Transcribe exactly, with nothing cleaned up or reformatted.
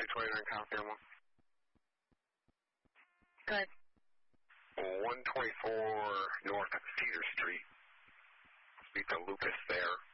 two twenty-nine, copy one. Good. one twenty-four North Cedar Street. Speak to Lucas there.